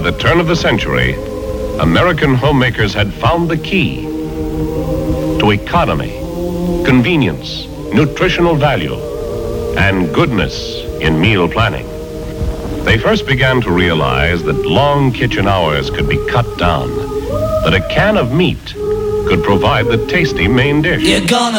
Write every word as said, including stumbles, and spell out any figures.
By the turn of the century, American homemakers had found the key to economy, convenience, nutritional value, and goodness in meal planning. They first began to realize that long kitchen hours could be cut down, that a can of meat could provide the tasty main dish. You're gonna